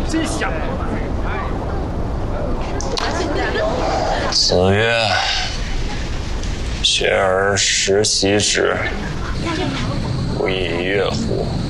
真香。 子曰：“学而时习之，不亦说乎？”